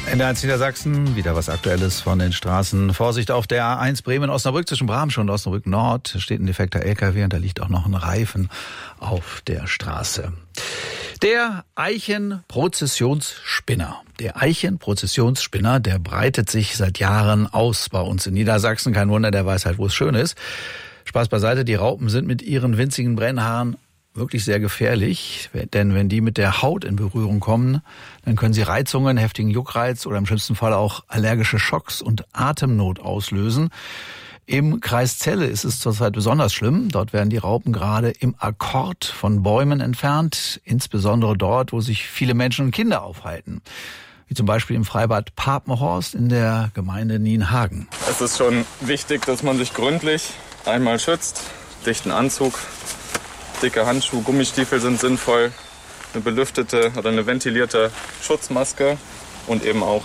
NDR1 Niedersachsen, wieder was Aktuelles von den Straßen. Vorsicht auf der A1 Bremen-Osnabrück zwischen Bramsch und Osnabrück Nord. Steht ein defekter LKW und da liegt auch noch ein Reifen auf der Straße. Der Eichenprozessionsspinner. Der Eichenprozessionsspinner, der breitet sich seit Jahren aus bei uns in Niedersachsen. Kein Wunder, der weiß halt, wo es schön ist. Spaß beiseite, die Raupen sind mit ihren winzigen Brennhaaren wirklich sehr gefährlich, denn wenn die mit der Haut in Berührung kommen, dann können sie Reizungen, heftigen Juckreiz oder im schlimmsten Fall auch allergische Schocks und Atemnot auslösen. Im Kreis Celle ist es zurzeit besonders schlimm. Dort werden die Raupen gerade im Akkord von Bäumen entfernt, insbesondere dort, wo sich viele Menschen und Kinder aufhalten. Wie zum Beispiel im Freibad Papenhorst in der Gemeinde Nienhagen. Es ist schon wichtig, dass man sich gründlich einmal schützt, dichten Anzug, dicke Handschuhe, Gummistiefel sind sinnvoll, eine belüftete oder eine ventilierte Schutzmaske und eben auch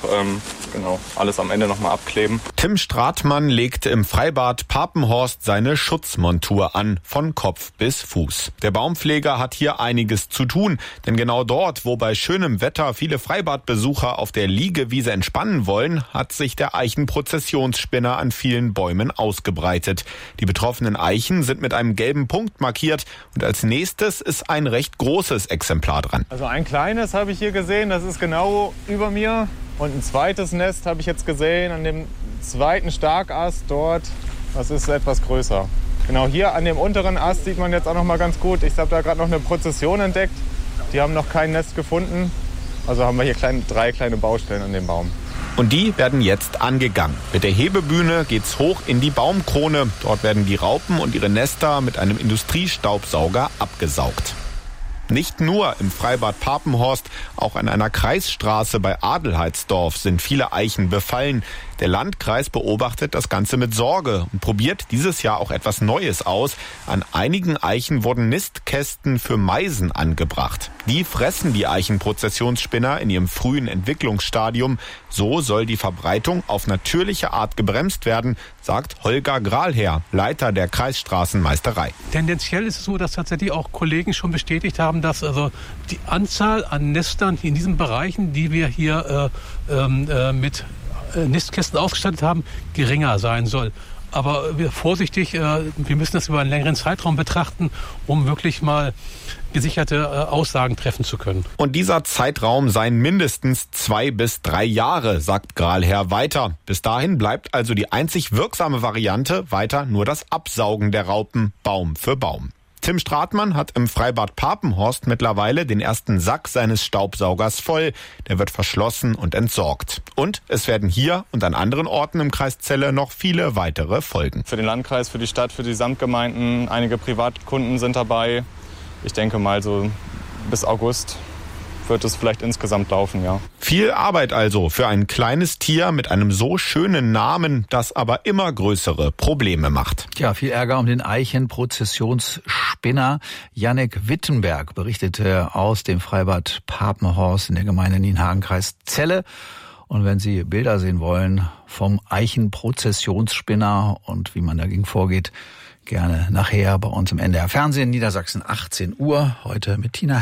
alles am Ende nochmal abkleben. Tim Stratmann legte im Freibad Papenhorst seine Schutzmontur an, von Kopf bis Fuß. Der Baumpfleger hat hier einiges zu tun, denn genau dort, wo bei schönem Wetter viele Freibadbesucher auf der Liegewiese entspannen wollen, hat sich der Eichenprozessionsspinner an vielen Bäumen ausgebreitet. Die betroffenen Eichen sind mit einem gelben Punkt markiert und als nächstes ist ein recht großes Exemplar dran. Also ein kleines habe ich hier gesehen, das ist genau über mir. Und ein zweites Nest habe ich jetzt gesehen an dem zweiten Starkast dort. Das ist etwas größer. Genau hier an dem unteren Ast sieht man jetzt auch noch mal ganz gut. Ich habe da gerade noch eine Prozession entdeckt. Die haben noch kein Nest gefunden. Also haben wir hier drei kleine Baustellen an dem Baum. Und die werden jetzt angegangen. Mit der Hebebühne geht's hoch in die Baumkrone. Dort werden die Raupen und ihre Nester mit einem Industriestaubsauger abgesaugt. Nicht nur im Freibad Papenhorst, auch an einer Kreisstraße bei Adelheidsdorf sind viele Eichen befallen. Der Landkreis beobachtet das Ganze mit Sorge und probiert dieses Jahr auch etwas Neues aus. An einigen Eichen wurden Nistkästen für Meisen angebracht. Die fressen die Eichenprozessionsspinner in ihrem frühen Entwicklungsstadium. So soll die Verbreitung auf natürliche Art gebremst werden, sagt Holger Grahlherr, Leiter der Kreisstraßenmeisterei. Tendenziell ist es so, dass tatsächlich auch Kollegen schon bestätigt haben, dass also die Anzahl an Nestern in diesen Bereichen, die wir hier mit Nistkästen ausgestattet haben, geringer sein soll. Aber vorsichtig, wir müssen das über einen längeren Zeitraum betrachten, um wirklich mal gesicherte Aussagen treffen zu können. Und dieser Zeitraum seien mindestens 2 bis 3 Jahre, sagt Grahlherr weiter. Bis dahin bleibt also die einzig wirksame Variante weiter nur das Absaugen der Raupen Baum für Baum. Tim Stratmann hat im Freibad Papenhorst mittlerweile den ersten Sack seines Staubsaugers voll. Der wird verschlossen und entsorgt. Und es werden hier und an anderen Orten im Kreis Celle noch viele weitere folgen. Für den Landkreis, für die Stadt, für die Samtgemeinden, einige Privatkunden sind dabei. Ich denke mal so bis August wird es vielleicht insgesamt laufen, ja. Viel Arbeit also für ein kleines Tier mit einem so schönen Namen, das aber immer größere Probleme macht. Ja, viel Ärger um den Eichenprozessionsspinner. Jannik Wittenberg berichtete aus dem Freibad Papenhorst in der Gemeinde Nienhagen, Kreis Celle. Und wenn Sie Bilder sehen wollen vom Eichenprozessionsspinner und wie man dagegen vorgeht, gerne nachher bei uns im NDR Fernsehen, Niedersachsen, 18 Uhr, heute mit Tina